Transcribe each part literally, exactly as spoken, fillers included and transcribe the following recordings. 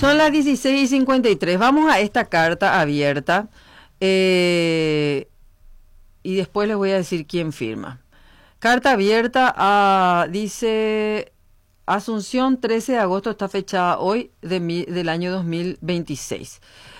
Son las dieciséis y cincuenta y tres. Vamos a esta carta abierta eh, y después les voy a decir quién firma. Carta abierta a, dice, Asunción, trece de agosto, está fechada hoy de mi, del año dos mil veintiséis.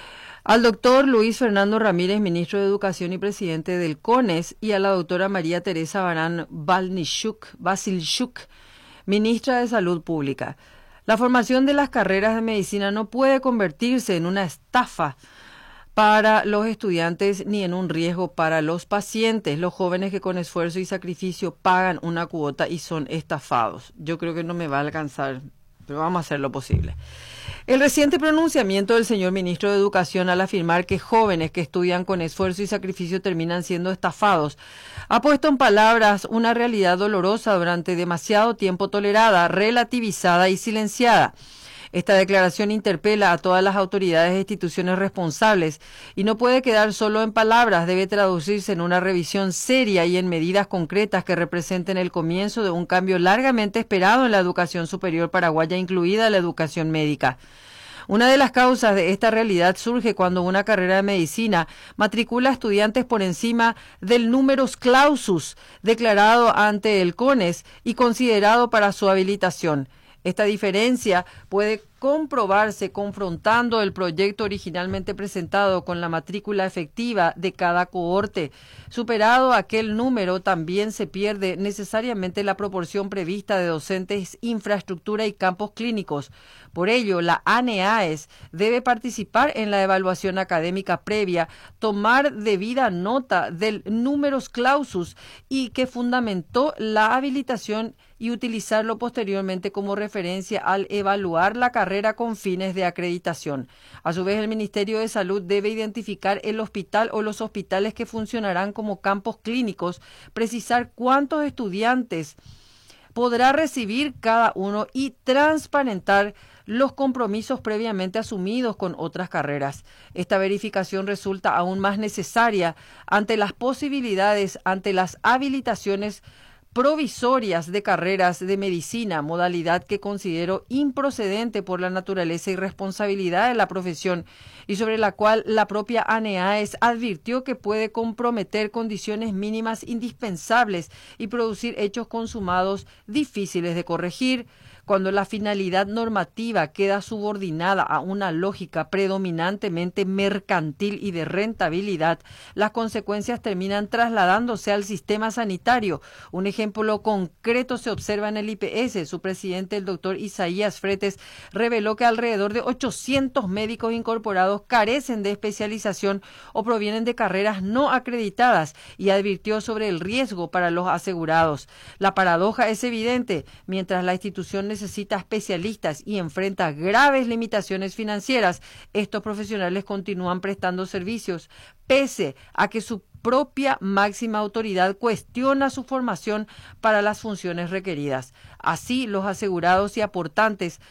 Al doctor Luis Fernando Ramírez, ministro de Educación y presidente del CONES, y a la doctora María Teresa Barán Balnichuk, Basilchuk, ministra de Salud Pública. La formación de las carreras de medicina no puede convertirse en una estafa para los estudiantes ni en un riesgo para los pacientes, los jóvenes que con esfuerzo y sacrificio pagan una cuota y son estafados. Yo creo que no me va a alcanzar, pero vamos a hacer lo posible. El reciente pronunciamiento del señor ministro de Educación al afirmar que jóvenes que estudian con esfuerzo y sacrificio terminan siendo estafados ha puesto en palabras una realidad dolorosa durante demasiado tiempo tolerada, relativizada y silenciada. Esta declaración interpela a todas las autoridades e instituciones responsables y no puede quedar solo en palabras, debe traducirse en una revisión seria y en medidas concretas que representen el comienzo de un cambio largamente esperado en la educación superior paraguaya, incluida la educación médica. Una de las causas de esta realidad surge cuando una carrera de medicina matricula a estudiantes por encima del numerus clausus declarado ante el CONES y considerado para su habilitación. Esta diferencia puede comprobarse confrontando el proyecto originalmente presentado con la matrícula efectiva de cada cohorte. Superado aquel número, también se pierde necesariamente la proporción prevista de docentes, infraestructura y campos clínicos. Por ello, la ANEAES debe participar en la evaluación académica previa, tomar debida nota del numerus clausus y que fundamentó la habilitación y utilizarlo posteriormente como referencia al evaluar la carrera con fines de acreditación. A su vez, el Ministerio de Salud debe identificar el hospital o los hospitales que funcionarán como campos clínicos, precisar cuántos estudiantes podrá recibir cada uno y transparentar los compromisos previamente asumidos con otras carreras. Esta verificación resulta aún más necesaria ante las posibilidades, ante las habilitaciones provisorias de carreras de medicina, modalidad que considero improcedente por la naturaleza y responsabilidad de la profesión y sobre la cual la propia ANEAES advirtió que puede comprometer condiciones mínimas indispensables y producir hechos consumados difíciles de corregir. Cuando la finalidad normativa queda subordinada a una lógica predominantemente mercantil y de rentabilidad, las consecuencias terminan trasladándose al sistema sanitario. Un ejemplo concreto se observa en el I P S. Su presidente, el doctor Isaías Fretes, reveló que alrededor de ochocientos médicos incorporados carecen de especialización o provienen de carreras no acreditadas y advirtió sobre el riesgo para los asegurados. La paradoja es evidente. Mientras la institución necesita especialistas y enfrenta graves limitaciones financieras, estos profesionales continúan prestando servicios, pese a que su propia máxima autoridad cuestiona su formación para las funciones requeridas. Así, los asegurados y aportantes